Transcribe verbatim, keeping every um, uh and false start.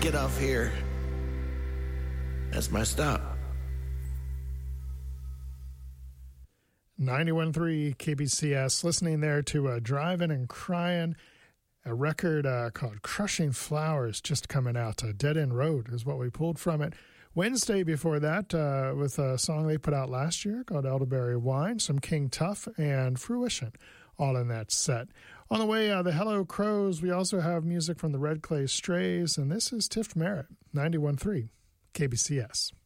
get off here. That's my stop. ninety-one point three K B C S, listening there to uh, Driving and Crying, a record uh, called Crushing Flowers just coming out. Uh, Dead End Road is what we pulled from it. Wednesday before that uh, with a song they put out last year called Elderberry Wine, some King Tuff, and Fruition, all in that set. On the way, uh, the Hello Crows. We also have music from the Red Clay Strays, and this is Tift Merritt, ninety-one point three K B C S.